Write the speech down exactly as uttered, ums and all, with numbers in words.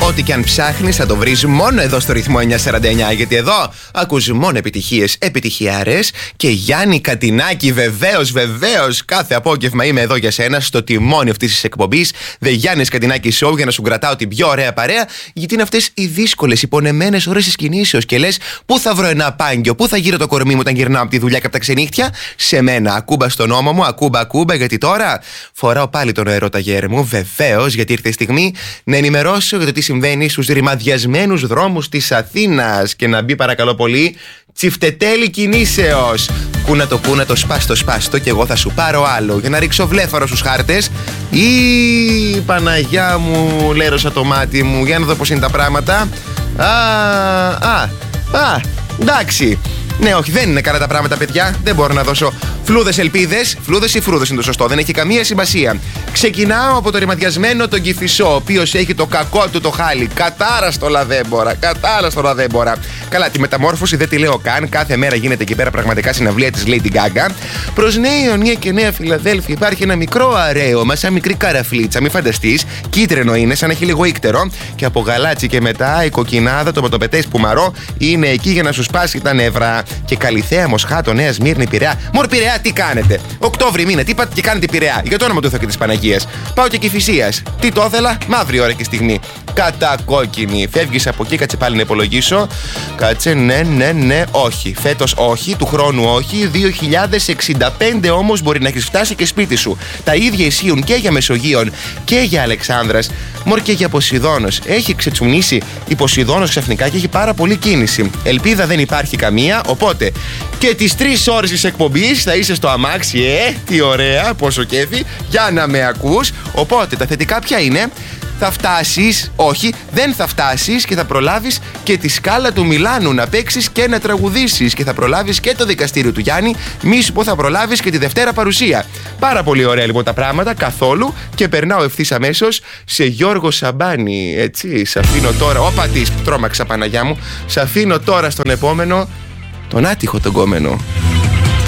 Ό,τι και αν ψάχνεις θα το βρεις μόνο εδώ στο ρυθμό εννιακόσια σαράντα εννιά. Γιατί εδώ ακούς μόνο επιτυχίες, επιτυχιάρες. Και Γιάννη Κατινάκη, βεβαίως, βεβαίως, κάθε απόγευμα είμαι εδώ για σένα στο τιμόνι αυτής της εκπομπής. The Γιάννης Κατινάκη Show, για να σου κρατάω την πιο ωραία παρέα. Γιατί είναι αυτές οι δύσκολες, υπονεμένες ώρες της κινήσεως. Και λες, πού θα βρω ένα πάγκιο, πού θα γύρω το κορμί μου όταν γυρνάω από τη δουλειά και από τα ξενύχτια? Σε μένα, ακούμπα στον ώμο μου, ακούμπα, ακούμπα, γιατί τώρα φοράω πάλι τον αεροταγέρ μου. Βεβαίως, γιατί ήρθε η στιγμή να ενημερώσω για το τι συμβαίνει στους ρημαδιασμένους δρόμους της Αθήνας. Και να μπει παρακαλώ πολύ τσιφτετέλη κινήσεως. Κούνα το κούνα το σπάστο σπάστο και εγώ θα σου πάρω άλλο για να ρίξω βλέφαρο στους χάρτες. Ή Παναγιά μου, λέρωσα το μάτι μου. Για να δω πως είναι τα πράγματα. Α, α, α, εντάξει. Ναι, όχι, δεν είναι καλά τα πράγματα, παιδιά. Δεν μπορώ να δώσω φλούδες ελπίδες. Φλούδες ή φρούδες είναι το σωστό, δεν έχει καμία σημασία. Ξεκινάω από το ρημαδιασμένο τον Κηφισό, ο οποίος έχει το κακό του το χάλι. Κατάρα στο λαδέμπορα, κατάρα στο λαδέμπορα. Καλά, τη μεταμόρφωση δεν τη λέω καν. Κάθε μέρα γίνεται εκεί πέρα πραγματικά συναυλία της Lady Gaga. Προς Νέα Ιωνία και Νέα Φιλαδέλφια υπάρχει ένα μικρό αρέωμα, σαν μικρή καραφλίτσα. Μην φανταστείς, κίτρινο είναι, σαν να έχει λίγο ύκτερο. Και από Γαλάτσι και μετά η κοκκινάδα, το ματοπετέ Σπουμαρό είναι εκεί για να σου σπάσει τα νεύρα. Και Καλιθέα, Μοσχάτο, Νέα Σμύρνη, Πειραιά. Μωρ Πειραιά, τι κάνετε? Οκτώβρη μήνα, τι πάτε και κάνετε Πειραιά? Για το όνομα του Θεού και της Παναγίας. Πάω και Κηφισίας. Τι το ήθελα, μαύρη ώρα και στιγμή. Κατακόκκινη. Φεύγεις από εκεί, κάτσε πάλι να υπολογίσω. Κάτσε, ναι, ναι, ναι, όχι. Φέτος όχι, του χρόνου όχι. δύο χιλιάδες εξήντα πέντε όμως μπορεί να έχεις φτάσει και σπίτι σου. Τα ίδια ισχύουν και για Μεσογείων και για Αλεξάνδρας. Μωρ και για Ποσειδώνος. Έχει ξετσουνίσει η Ποσειδώνος ξαφνικά και έχει πάρα πολύ κίνηση. Ελπίδα δεν υπάρχει καμία, οπότε και τις τρεις ώρες της εκπομπής θα είσαι στο αμάξι. Ε, τι ωραία, πόσο κέφι, για να με ακούς. Οπότε τα θετικά ποια είναι? Θα φτάσεις, όχι, δεν θα φτάσεις και θα προλάβεις και τη Σκάλα του Μιλάνου να παίξεις και να τραγουδήσεις. Και θα προλάβεις και το δικαστήριο του Γιάννη, μη σου πω θα προλάβεις και τη Δευτέρα παρουσία. Πάρα πολύ ωραία λοιπόν τα πράγματα, καθόλου. Και περνάω ευθύς αμέσως σε Γιώργο Σαμπάνη, έτσι. Σ' αφήνω τώρα, όπα της, τρόμαξα Παναγιά μου. Σ' αφήνω τώρα στον επόμενο, τον άτυχο τον κόμενο.